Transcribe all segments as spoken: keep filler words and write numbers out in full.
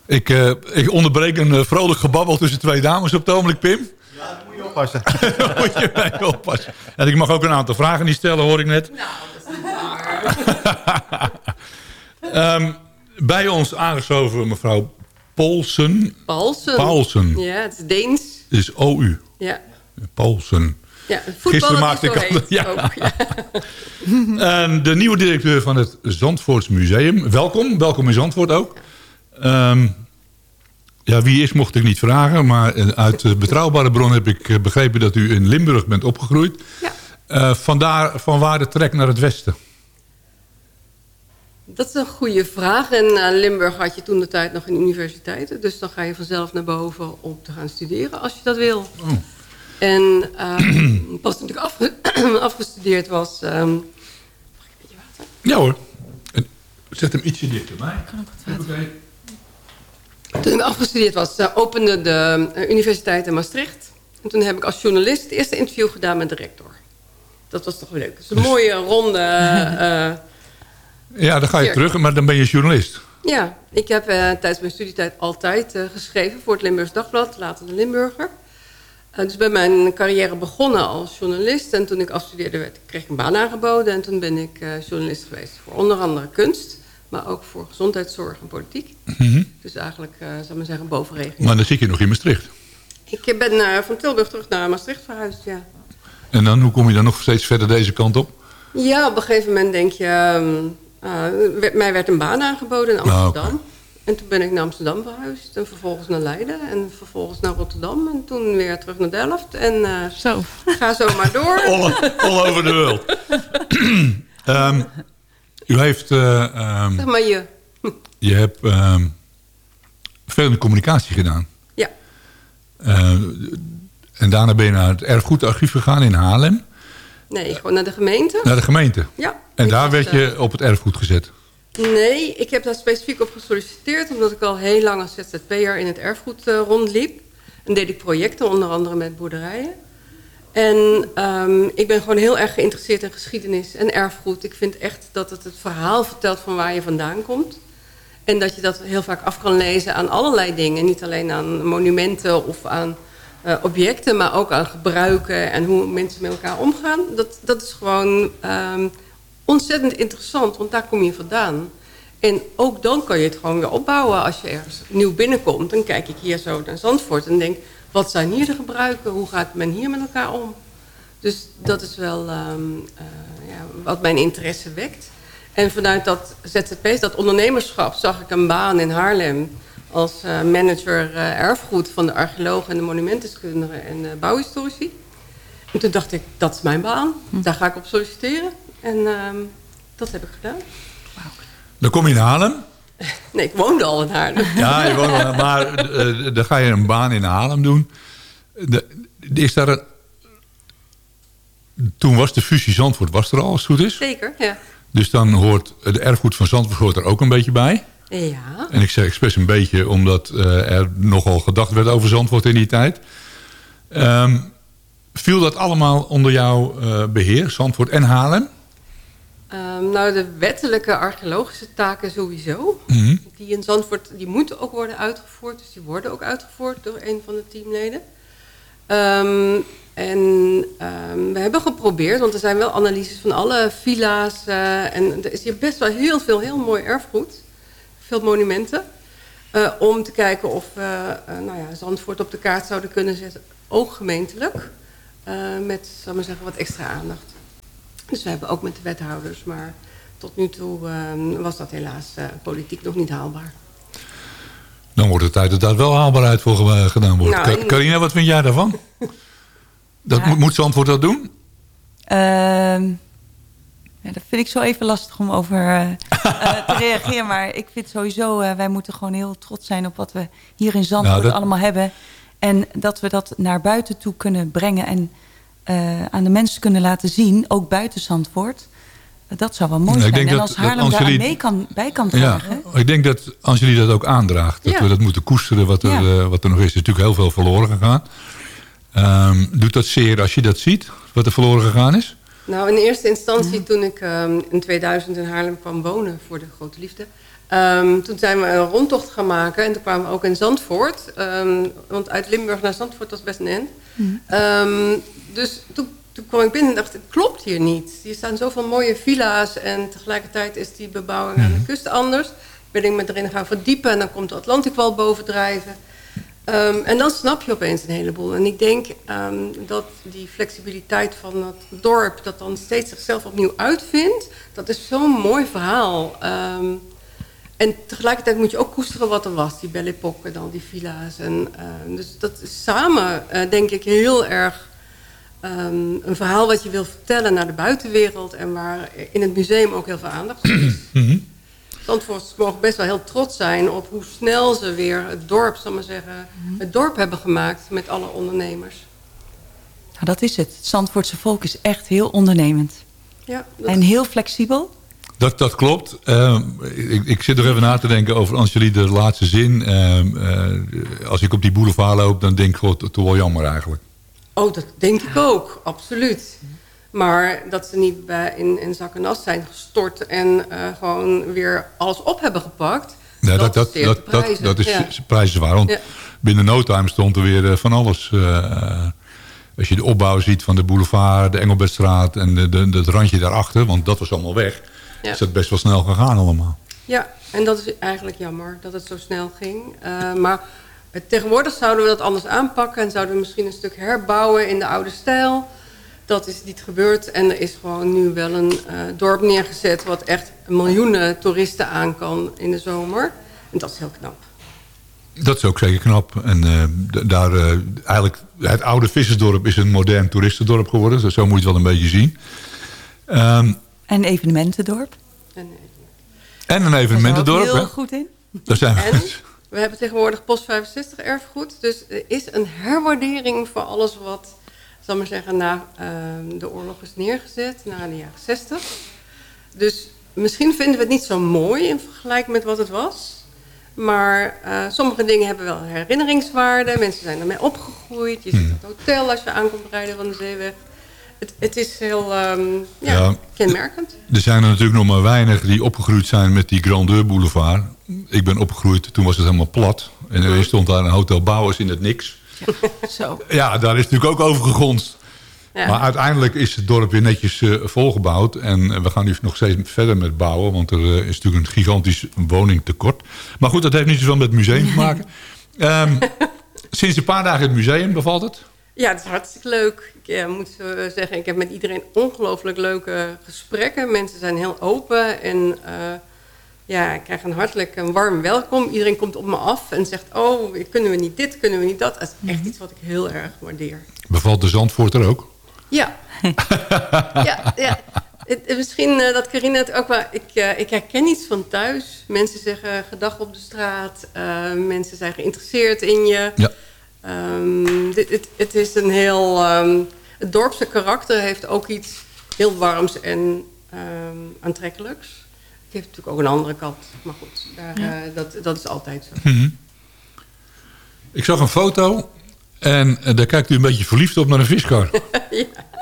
Ik, uh, ik onderbreek een uh, vrolijk gebabbel tussen twee dames op het ogenblik, Pim. Ja, daar moet je oppassen. Daar moet je mee oppassen. En ik mag ook een aantal vragen niet stellen, hoor ik net. Nou, dat is niet waar. um, bij ons aangeschoven mevrouw Paulsen. Paulsen. Paulsen. Ja, het is Deens. Het is O U. Ja. Paulsen. Ja, Gisteren maakte ik al... Ja. Ook, ja. En de nieuwe directeur van het Zandvoorts Museum. Welkom, welkom in Zandvoort ook. Um, ja, wie is mocht ik niet vragen. Maar uit betrouwbare bron heb ik begrepen dat u in Limburg bent opgegroeid. Ja. Uh, vandaar, vanwaar de trek naar het westen? Dat is een goede vraag. In uh, Limburg had je toen de tijd nog geen universiteiten. Dus dan ga je vanzelf naar boven om te gaan studeren als je dat wil. Oh. En uh, pas toen ik afge afgestudeerd was... Um, mag ik een beetje water? Ja hoor. En zet hem ietsje dichter bij. Kan ook wat water. Toen ik afgestudeerd was, uh, opende de uh, universiteit in Maastricht. En toen heb ik als journalist het eerste interview gedaan met de rector. Dat was toch wel leuk. Dat is een mooie, ronde... Uh, ja, dan ga je cirkel. terug, maar dan ben je journalist. Ja, ik heb uh, tijdens mijn studietijd altijd uh, geschreven voor het Limburgs Dagblad, later de Limburger. Uh, dus ben mijn carrière begonnen als journalist. En toen ik afstudeerde werd, kreeg ik een baan aangeboden. En toen ben ik uh, journalist geweest voor onder andere kunst. Maar ook voor gezondheidszorg en politiek. Mm-hmm. Dus eigenlijk, uh, zou ik maar zeggen, bovenregio. Maar dan zit je nog in Maastricht. Ik ben uh, van Tilburg terug naar Maastricht verhuisd, ja. En dan, hoe kom je dan nog steeds verder deze kant op? Ja, op een gegeven moment denk je... Um, uh, werd, mij werd een baan aangeboden in Amsterdam. Ah, okay. En toen ben ik naar Amsterdam verhuisd. En vervolgens naar Leiden. En vervolgens naar Rotterdam. En toen weer terug naar Delft. En uh, zo. Ga zo maar door. all, all over the world. um, u heeft... Uh, um, zeg maar je. Je hebt um, veel in de communicatie gedaan. Ja. Uh, en daarna ben je naar het erfgoedarchief gegaan in Haarlem. Nee, gewoon naar de gemeente. Naar de gemeente? Ja. En daar was, werd je uh, op het erfgoed gezet? Nee, ik heb daar specifiek op gesolliciteerd... omdat ik al heel lang als Z Z P'er in het erfgoed uh, rondliep. En deed ik projecten, onder andere met boerderijen. En um, ik ben gewoon heel erg geïnteresseerd in geschiedenis en erfgoed. Ik vind echt dat het het verhaal vertelt van waar je vandaan komt. En dat je dat heel vaak af kan lezen aan allerlei dingen. Niet alleen aan monumenten of aan uh, objecten... maar ook aan gebruiken en hoe mensen met elkaar omgaan. Dat, dat is gewoon... Um, ontzettend interessant, want daar kom je vandaan. En ook dan kan je het gewoon weer opbouwen. Als je ergens nieuw binnenkomt, dan kijk ik hier zo naar Zandvoort... en denk, wat zijn hier de gebruiken? Hoe gaat men hier met elkaar om? Dus dat is wel um, uh, ja, wat mijn interesse wekt. En vanuit dat Z Z P's, dat ondernemerschap... zag ik een baan in Haarlem als uh, manager uh, erfgoed... van de archeologen en de monumentendeskundigen en uh, bouwhistorici. En toen dacht ik, dat is mijn baan. Hm. Daar ga ik op solliciteren. En uh, dat heb ik gedaan. Wow. Dan kom je in Haarlem. Nee, ik woonde al in Haarlem. Ja, je woonde al, maar uh, dan ga je een baan in Haarlem doen. De, is daar een... Toen was de fusie Zandvoort, was er al als het goed is? Zeker, ja. Dus dan hoort de erfgoed van Zandvoort hoort er ook een beetje bij. Ja. En ik zeg expres een beetje, omdat uh, er nogal gedacht werd over Zandvoort in die tijd. Um, viel dat allemaal onder jouw uh, beheer, Zandvoort en Haarlem? Um, nou, de wettelijke archeologische taken sowieso. Mm-hmm. Die in Zandvoort, die moeten ook worden uitgevoerd. Dus die worden ook uitgevoerd door een van de teamleden. Um, en um, we hebben geprobeerd, want er zijn wel analyses van alle villa's. Uh, en er is hier best wel heel veel, heel mooi erfgoed. Veel monumenten. Uh, om te kijken of we uh, nou ja, Zandvoort op de kaart zouden kunnen zetten. Ook gemeentelijk. Uh, met, zal ik maar zeggen, wat extra aandacht. Dus we hebben ook met de wethouders, maar tot nu toe uh, was dat helaas uh, politiek nog niet haalbaar. Dan wordt het tijd dat daar wel haalbaarheid voor gedaan wordt. Nou, en... Carina, wat vind jij daarvan? Dat ja. Moet Zandvoort dat doen? Uh, ja, dat vind ik zo even lastig om over uh, uh, te reageren. Maar ik vind sowieso, uh, wij moeten gewoon heel trots zijn op wat we hier in Zandvoort nou, dat... allemaal hebben. En dat we dat naar buiten toe kunnen brengen en uh, aan de mensen kunnen laten zien, ook buiten Zandvoort. Dat zou wel mooi ja, zijn. En als Haarlem daar mee kan, bij kan dragen. Ja, ik denk dat Angelique dat ook aandraagt. Dat ja. we dat moeten koesteren wat er, ja. uh, wat er nog is. Er is natuurlijk heel veel verloren gegaan. Um, doet dat zeer als je dat ziet, wat er verloren gegaan is? Nou, in eerste instantie, toen ik um, in tweeduizend in Haarlem kwam wonen voor de grote liefde... Um, toen zijn we een rondtocht gaan maken. En toen kwamen we ook in Zandvoort. Um, want uit Limburg naar Zandvoort was best een end. Mm. Um, dus toen, toen kwam ik binnen en dacht, het klopt hier niet. Hier staan zoveel mooie villa's. En tegelijkertijd is die bebouwing mm. aan de kust anders. Ben ik me erin gaan verdiepen. En dan komt de Atlantikwal bovendrijven. Um, en dan snap je opeens een heleboel. En ik denk um, dat die flexibiliteit van het dorp... dat dan steeds zichzelf opnieuw uitvindt... dat is zo'n mooi verhaal. Um, en tegelijkertijd moet je ook koesteren wat er was. Die Belle Époque en al die villa's. En, uh, dus dat is samen, uh, denk ik, heel erg... Um, een verhaal wat je wil vertellen naar de buitenwereld... en waar in het museum ook heel veel aandacht voor is. Mm-hmm. Zandvoorters mogen best wel heel trots zijn op hoe snel ze weer het dorp, zal maar zeggen, het dorp hebben gemaakt met alle ondernemers. Nou, dat is het. Het Zandvoortse volk is echt heel ondernemend. Ja, en heel flexibel. Dat, dat klopt. Uh, ik, ik zit er even na te denken over Angelique de laatste zin. Uh, uh, als ik op die boulevard loop, dan denk ik gewoon toch wel jammer eigenlijk. Oh, dat denk ik ook. Absoluut. Maar dat ze niet bij in, in zak en as zijn gestort en uh, gewoon weer alles op hebben gepakt. Ja, dat, dat, dat, dat, dat is ja. prijzenswaar. Want ja. binnen no time stond er weer uh, van alles. Uh, als je de opbouw ziet van de boulevard, de Engelbertstraat en de, de, de, het randje daarachter. Want dat was allemaal weg. Ja. Is dat best wel snel gegaan allemaal. Ja, en dat is eigenlijk jammer dat het zo snel ging. Uh, maar uh, tegenwoordig zouden we dat anders aanpakken. En zouden we misschien een stuk herbouwen in de oude stijl. Dat is niet gebeurd en er is gewoon nu wel een uh, dorp neergezet... wat echt miljoenen toeristen aan kan in de zomer. En dat is heel knap. Dat is ook zeker knap. En uh, daar, uh, eigenlijk, het oude vissersdorp is een modern toeristendorp geworden. Dus zo moet je het wel een beetje zien. Um, en evenementendorp. En, en een evenementendorp. Daar zijn we heel goed in. Daar zijn we. En we hebben tegenwoordig Post vijfenzestig erfgoed. Dus er is een herwaardering voor alles wat... zal maar zeggen, na uh, de oorlog is neergezet, na de jaren zestig. Dus misschien vinden we het niet zo mooi in vergelijking met wat het was. Maar uh, sommige dingen hebben wel herinneringswaarde. Mensen zijn ermee opgegroeid. Je ziet hmm. het hotel als je aankomt rijden van de Zeeweg. Het, het is heel um, ja, ja, kenmerkend. Er zijn er natuurlijk nog maar weinig die opgegroeid zijn met die Grandeur Boulevard. Ik ben opgegroeid, toen was het helemaal plat. En er stond daar een hotel Bouwers in het niks. Ja, zo. Ja, daar is natuurlijk ook over gegonst. Ja. Maar uiteindelijk is het dorp weer netjes uh, volgebouwd. En we gaan nu nog steeds verder met bouwen. Want er uh, is natuurlijk een gigantisch woningtekort. Maar goed, dat heeft niet zoveel met het museum te maken. um, sinds een paar dagen in het museum, bevalt het? Ja, het is hartstikke leuk. Ik ja, moet uh, zeggen, ik heb met iedereen ongelooflijk leuke gesprekken. Mensen zijn heel open en... Uh, Ja, ik krijg een hartelijk een warm welkom. Iedereen komt op me af en zegt... oh, kunnen we niet dit, kunnen we niet dat. Dat is echt iets wat ik heel erg waardeer. Bevalt de Zandvoorter ook? Ja. ja, ja. Het, misschien uh, dat Carina het ook wel... Ik, uh, ik herken iets van thuis. Mensen zeggen gedag op de straat. Uh, mensen zijn geïnteresseerd in je. Ja. Um, dit, het, het is een heel... Um, het dorpse karakter heeft ook iets heel warms en um, aantrekkelijks. Het heeft natuurlijk ook een andere kant. Maar goed, daar, ja. uh, dat, dat is altijd zo. Mm-hmm. Ik zag een foto en uh, daar kijkt u een beetje verliefd op naar een viskar. Ja.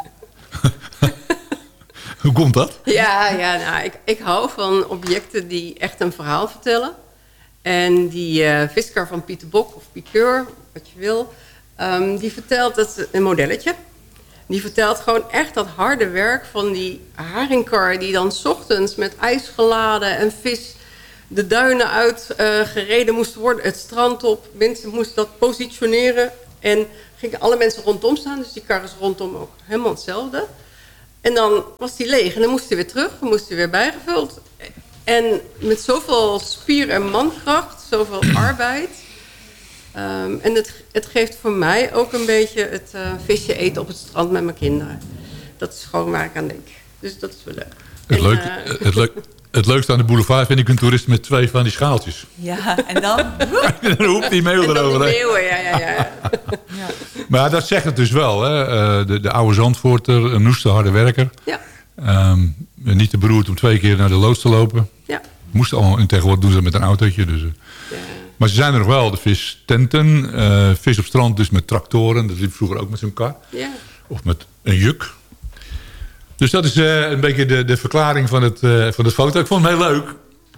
Hoe komt dat? Ja, ja nou, ik, ik hou van objecten die echt een verhaal vertellen. En die uh, viskar van Pieter Bok of Piqueur, wat je wil... Um, die vertelt, dat is een modelletje... Die vertelt gewoon echt dat harde werk van die haringkar... die dan 's ochtends met ijs geladen en vis de duinen uit uh, gereden moest worden. Het strand op. Mensen moesten dat positioneren. En gingen alle mensen rondom staan. Dus die kar is rondom ook helemaal hetzelfde. En dan was die leeg. En dan moest hij weer terug. Dan moest hij weer bijgevuld. En met zoveel spier en mankracht. Zoveel arbeid... Um, en het, het geeft voor mij ook een beetje het uh, visje eten op het strand met mijn kinderen. Dat is gewoon waar ik aan denk. Dus dat is wel leuk. Het, en, leuk, uh, het, leuk, het leukste aan de boulevard vind ik een toerist met twee van die schaaltjes. Ja, en dan? En dan hoeft die meeuw erover. Die meeuwen, ja, ja, ja. ja. Maar dat zegt het dus wel. Hè? Uh, de, de oude Zandvoorter, een noeste harde werker. Ja. Um, niet te beroerd om twee keer naar de loods te lopen. Ja. Moest allemaal, en tegenwoordig doen ze dat met een autootje. Dus, uh. ja. Maar ze zijn er nog wel, de vistenten. Uh, vis op strand dus met tractoren. Dat liep vroeger ook met zo'n kar. Ja. Of met een juk. Dus dat is uh, een beetje de, de verklaring van het, uh, van het foto. Ik vond het heel leuk.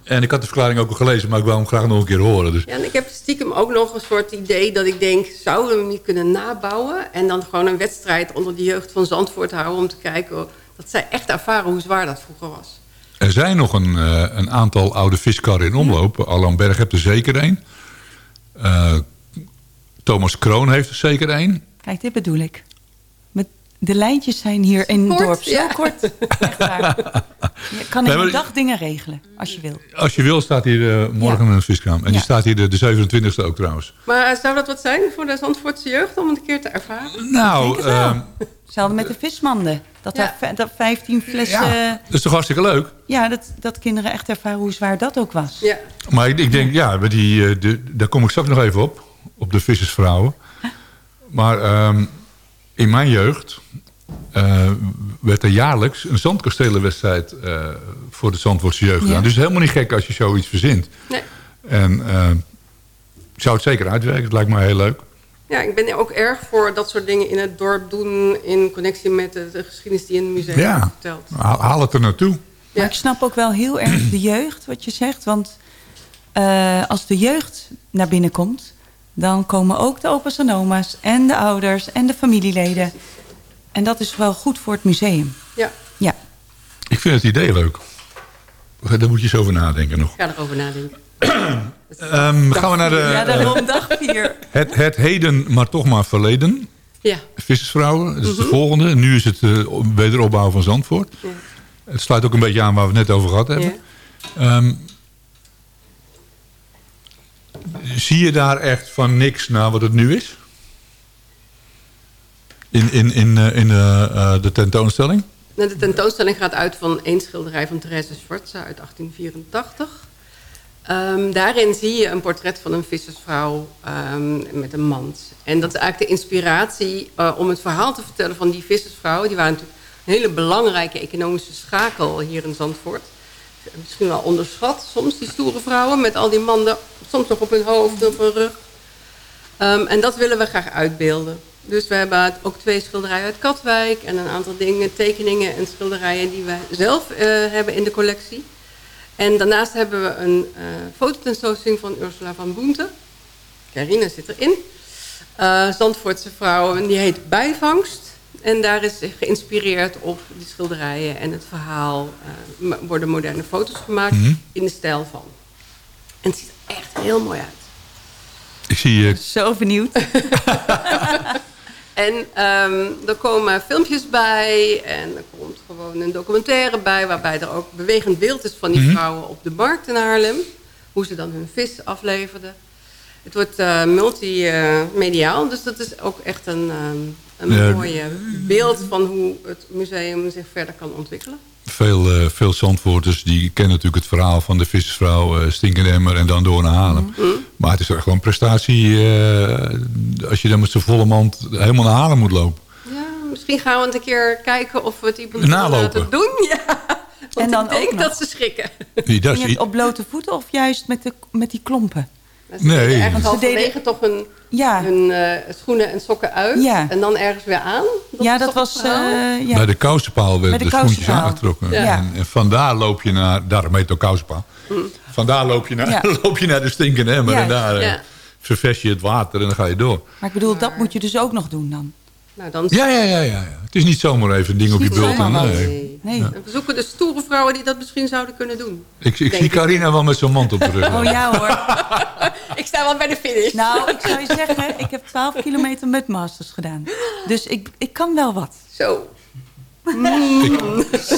En ik had de verklaring ook al gelezen, maar ik wou hem graag nog een keer horen. Dus. Ja, en ik heb stiekem ook nog een soort idee dat ik denk... zouden we hem niet kunnen nabouwen... en dan gewoon een wedstrijd onder de jeugd van Zandvoort houden... om te kijken dat zij echt ervaren hoe zwaar dat vroeger was. Er zijn nog een, uh, een aantal oude viskarren in omloop. Ja. Allan Berg heeft er zeker één. Uh, Thomas Kroon heeft er zeker één. Kijk, dit bedoel ik. Met de lijntjes zijn hier in het dorp zo ja. kort. Echt waar. Je kan in een dag dingen regelen, als je wil. Als je wil, staat hier uh, morgen ja. een viskraam. En ja. die staat hier de, de zevenentwintigste ook trouwens. Maar uh, zou dat wat zijn voor de Zandvoortse jeugd om het een keer te ervaren? Nou, uh, hetzelfde met de vismanden. Dat ja. er dat vijftien flessen... Ja, dat is toch hartstikke leuk? Ja, dat, dat kinderen echt ervaren hoe zwaar dat ook was. Ja. Maar ik, ik denk, ja, die, de, daar kom ik straks nog even op. Op de vissersvrouwen. Maar um, in mijn jeugd... Uh, werd er jaarlijks een zandkastelenwedstrijd uh, voor de Zandvoortse jeugd gedaan. Ja. Dus helemaal niet gek als je zoiets verzint. Nee. En uh, ik zou het zeker uitwerken. Het lijkt me heel leuk. Ja, ik ben ook erg voor dat soort dingen in het dorp doen... in connectie met de, de geschiedenis die in het museum ja. wordt verteld. Haal, haal het er naartoe. Maar ja. ik snap ook wel heel erg de jeugd, wat je zegt. Want uh, als de jeugd naar binnen komt... dan komen ook de opa's en oma's en de ouders en de familieleden... En dat is wel goed voor het museum. Ja. ja. Ik vind het idee leuk. Daar moet je eens over nadenken nog. Ik ga erover nadenken. um, gaan we naar de... Ja, daarom dag vier. Het, het heden, maar toch maar verleden. Ja. Vissersvrouwen, dat is mm-hmm. de volgende. Nu is het uh, wederopbouw van Zandvoort. Ja. Het sluit ook een beetje aan waar we het net over gehad hebben. Ja. Um, zie je daar echt van niks naar wat het nu is? In, in, in, in uh, uh, de tentoonstelling? De tentoonstelling gaat uit van één schilderij van Therese Schwarza uit achttien vierentachtig. Um, daarin zie je een portret van een vissersvrouw um, met een mand. En dat is eigenlijk de inspiratie uh, om het verhaal te vertellen van die vissersvrouwen. Die waren natuurlijk een hele belangrijke economische schakel hier in Zandvoort. Misschien wel onderschat soms, die stoere vrouwen met al die manden. Soms nog op hun hoofd, op hun rug. Um, en dat willen we graag uitbeelden. Dus we hebben ook twee schilderijen uit Katwijk... en een aantal dingen, tekeningen en schilderijen... die we zelf uh, hebben in de collectie. En daarnaast hebben we een uh, fototentoonstelling van Ursula van Boente. Carina zit erin. Uh, Zandvoortse vrouw, en die heet Bijvangst. En daar is geïnspireerd op die schilderijen en het verhaal... Uh, worden moderne foto's gemaakt mm-hmm. in de stijl van. En het ziet er echt heel mooi uit. Ik zie je... Uh... Zo benieuwd. En um, er komen filmpjes bij en er komt gewoon een documentaire bij... waarbij er ook bewegend beeld is van die mm-hmm. vrouwen op de markt in Haarlem. Hoe ze dan hun vis afleverden. Het wordt uh, multimediaal, uh, dus dat is ook echt een, um, een ja. mooie beeld... van hoe het museum zich verder kan ontwikkelen. Veel, uh, veel Zandvoorters die kennen natuurlijk het verhaal van de vissersvrouw... Uh, stinkende emmer en dan door naar Haarlem. Mm-hmm. Maar het is echt gewoon een prestatie... Uh, als je dan met z'n volle mand helemaal naar Haarlem moet lopen. Ja, misschien gaan we het een keer kijken of we het iemand laten doen. Ja, want en dan ik denk dat ze schrikken. Nee, dat is... je het op blote voeten of juist met, de, met die klompen? Ze nee. Ergens halverwege toch hun, ja. hun uh, schoenen en sokken uit. Ja. En dan ergens weer aan. Dat ja, dat was... Uh, ja. Bij de kousenpaal werden de, de schoentjes aangetrokken. Ja. En, en vandaar loop je naar... Daarom heet het ook kousenpaal. Mm. Vandaar loop je naar, ja. loop je naar de stinkende emmer. Ja. En daar ja. uh, ververs je het water en dan ga je door. Maar ik bedoel, maar... dat moet je dus ook nog doen dan. Nou, dan... Ja, ja, ja, ja. Het is niet zomaar even een ding op je bult. Nee. nee. nee. Ja. We zoeken de stoere vrouwen die dat misschien zouden kunnen doen. Ik, ik zie Carina wel met zo'n mand op de rug. Oh ja hoor. Ik sta wel bij de finish. Nou, ik zou je zeggen, ik heb twaalf kilometer met masters gedaan. Dus ik, ik kan wel wat. Zo. Mm. Ik,